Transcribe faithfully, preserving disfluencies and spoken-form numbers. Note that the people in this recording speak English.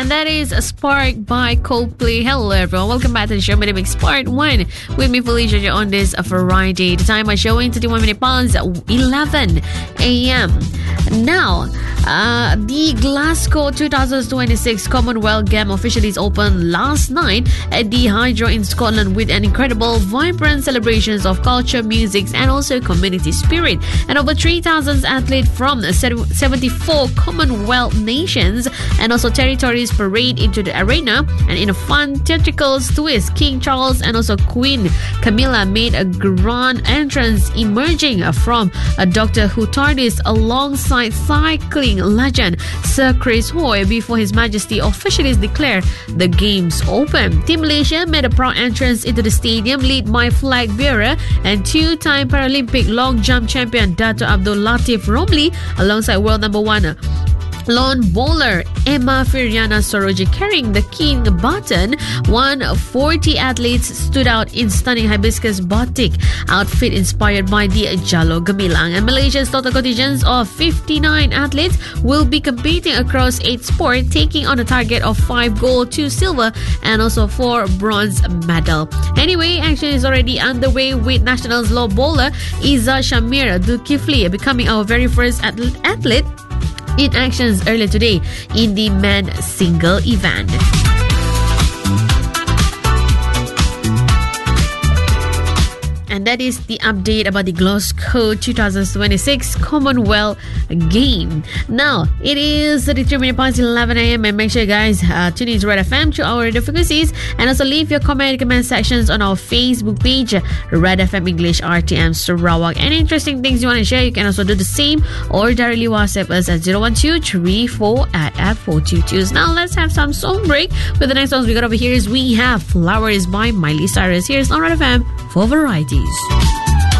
and that is Spark by Coldplay. Hello everyone, welcome back to the show. My name is Part one with me, Felicia, on this Friday. The time is showing thirty-one minutes past eleven a.m. Now, uh, the Glasgow twenty twenty-six Commonwealth Games officially opened last night at the Hydro in Scotland with an incredible, vibrant celebrations of culture, music, and also community spirit. And over three thousand athletes from seventy-four Commonwealth nations and also territories parade into the arena. And in a fun theatrical twist, King Charles and also Queen Camilla made a grand entrance, emerging from a Doctor Who TARDIS alongside cycling legend Sir Chris Hoy before His Majesty officially declared the games open. Team Malaysia made a proud entrance into the stadium, led by flag bearer and two-time Paralympic long jump champion Dato Abdul Latif Romli alongside world number one lawn bowler Emma Firiana Soroji carrying the king button. one hundred forty athletes stood out in stunning hibiscus batik outfit inspired by the Jalo Gemilang. And Malaysia's total contingents of fifty-nine athletes will be competing across eight sports, taking on a target of five gold, two silver, and also four bronze medal. Anyway, action is already underway with Nationals low bowler Izzat Shamir Dulkifli becoming our very first athlete in actions earlier today in the men's single event. And that is the update about the Glasgow twenty twenty-six Commonwealth Game. Now, it is thirty-three minutes past eleven a.m. and make sure you guys uh, tune in to Red F M to our radio frequencies, and also leave your comment in the comment sections on our Facebook page, Red F M English R T M Sarawak. Any interesting things you want to share, you can also do the same or directly WhatsApp us at zero one two three four at F four two two. Now, let's have some song break. With the next songs we got over here is we have Flowers by Miley Cyrus. Here's on Red F M for varieties.